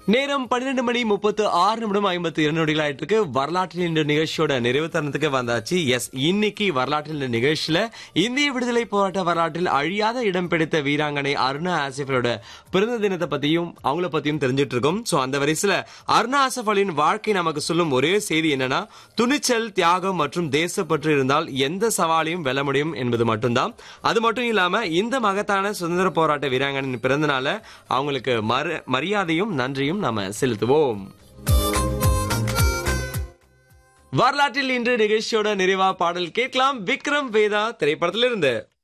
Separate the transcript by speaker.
Speaker 1: நேரம் 12:36 ஆயிட்டு இருக்கு. வரலாற்றில் இன்று நிகழ்ச்சியோட நிறைவு தருணத்துக்கு வந்தாச்சு. எஸ், இன்னைக்கு வரலாற்றில் இந்த நிகழ்ச்சியில இந்திய விடுதலை போராட்ட வரலாற்றில் அழியாத இடம் பிடித்த வீராங்கனை அருணா ஆசிஃபலோட பிறந்த தினத்தை பத்தியும் அவங்கள பத்தியும் தெரிஞ்சிட்டு இருக்கோம். சோ அந்த வரிசையில அருணா ஆசிஃபலின் வாழ்க்கை நமக்கு சொல்லும் ஒரே செய்தி என்னன்னா, துணிச்சல், தியாகம் மற்றும் தேசப்பற்று இருந்தால் எந்த சவாலையும் வெல்ல முடியும் என்பது மட்டும்தான். அது மட்டும் இல்லாம இந்த மகத்தான சுதந்திர போராட்ட வீராங்கனின் பிறந்த நாள அவங்களுக்கு மரியாதையும் நன்றியும் நாம செலுத்துவோம். வரலாற்றில் இன்று நிகழ்ச்சியோட நிறைவா பாடல் கேட்கலாம். விக்ரம் வேதா திரைப்படத்திலிருந்து.